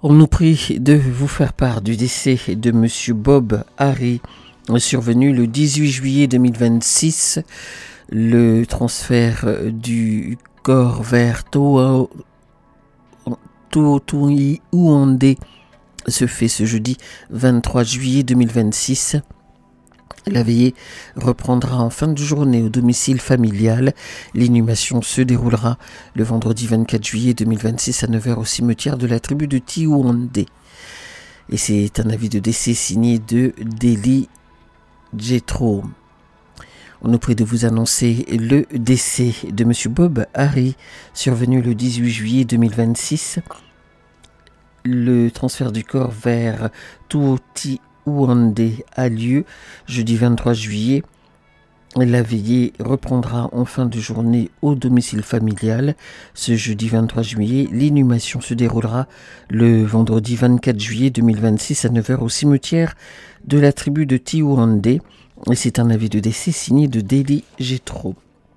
On nous prie de vous faire part du décès de Monsieur Bob Harry, survenu le 18 juillet 2026. Le transfert du corps vers Totoouandé se fait ce jeudi 23 juillet 2026. La veillée reprendra en fin de journée au domicile familial. L'inhumation se déroulera le vendredi 24 juillet 2026 à 9h au cimetière de la tribu de Tiouandé. Et c'est un avis de décès signé de Deli Jetro. On nous prie de vous annoncer le décès de M. Bob Harry, survenu le 18 juillet 2026. Le transfert du corps vers Totoouandé a lieu jeudi 23 juillet. La veillée reprendra en fin de journée au domicile familial. Ce jeudi 23 juillet, l'inhumation se déroulera le vendredi 24 juillet 2026 à 9h au cimetière de la tribu de Tiouandé. Et c'est un avis de décès signé de Deli Jetro.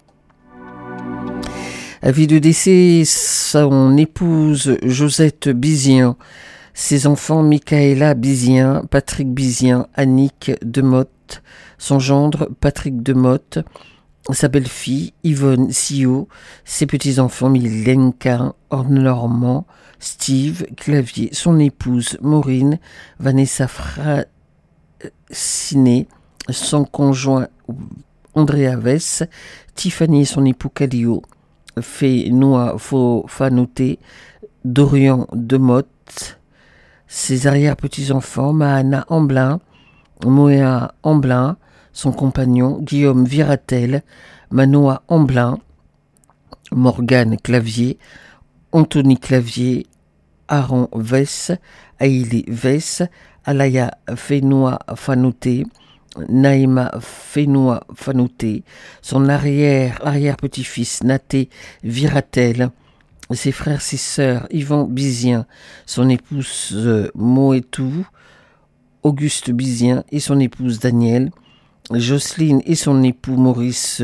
Avis de décès, son épouse Josette Bizien, ses enfants Michaela Bizien, Patrick Bizien, Annick Demotte, son gendre Patrick Demotte, sa belle-fille Yvonne Sio, ses petits-enfants Milenka, Ornormand, Steve Clavier, son épouse Maureen, Vanessa Fraciné, son conjoint Andrea Vess, Tiffany et son époux Calio, Fénois Fanouté, Dorian Demotte, ses arrière-petits-enfants Mahana Amblin, Moéa Amblin, son compagnon Guillaume Viratel, Manoa Amblin, Morgane Clavier, Anthony Clavier, Aaron Vess, Aïlé Vess, Alaya Fénois Fanouté, Naïma Fénois Fanouté, son arrière-petit-fils Naté Viratel, ses frères et sœurs Yvan Bizien, son épouse Moetou, Auguste Bizien et son épouse Danielle, Jocelyne et son époux Maurice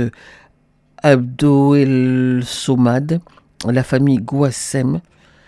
Abdoel Somad, la famille Gouassem,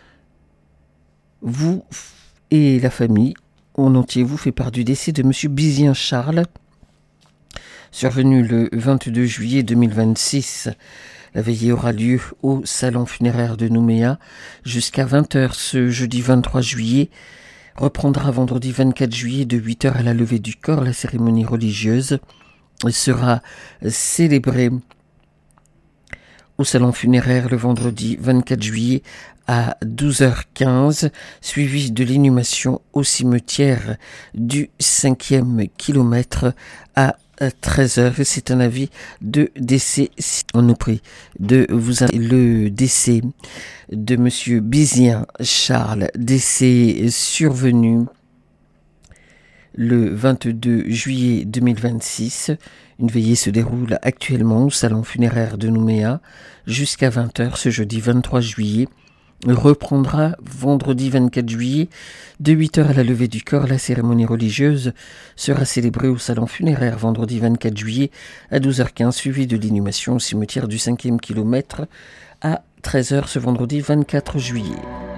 vous et la famille en entier vous fait part du décès de M. Bizien Charles, survenu le 22 juillet 2026. La veillée aura lieu au salon funéraire de Nouméa jusqu'à 20h ce jeudi 23 juillet. Reprendra vendredi 24 juillet de 8h à la levée du corps. La cérémonie religieuse sera célébrée au salon funéraire le vendredi 24 juillet à 12h15, suivi de l'inhumation au cimetière du 5e kilomètre à 13h. C'est un avis de décès. On nous prie de vous annoncer le décès de Monsieur Bizien Charles, décès survenu le 22 juillet 2026. Une veillée se déroule actuellement au salon funéraire de Nouméa jusqu'à 20h ce jeudi 23 juillet. Reprendra vendredi 24 juillet de 8h à la levée du corps. La cérémonie religieuse sera célébrée au salon funéraire vendredi 24 juillet à 12h15, suivi de l'inhumation au cimetière du 5e kilomètre à 13h ce vendredi 24 juillet.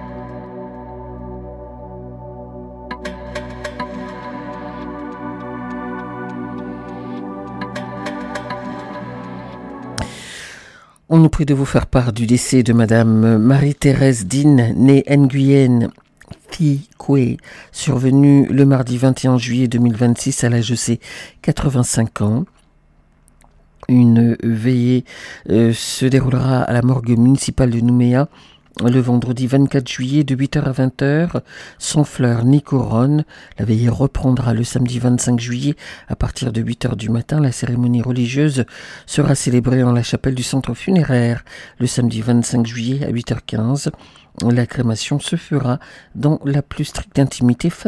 On nous prie de vous faire part du décès de Madame Marie-Thérèse Dine, née Nguyen Thi Kwe, survenue le mardi 21 juillet 2026 à l'âge de ses 85 ans. Une veillée se déroulera à la morgue municipale de Nouméa le vendredi 24 juillet de 8h à 20h, sans fleurs ni couronne. La veillée reprendra le samedi 25 juillet à partir de 8h du matin. La cérémonie religieuse sera célébrée en la chapelle du centre funéraire le samedi 25 juillet à 8h15. La crémation se fera dans la plus stricte intimité familiale.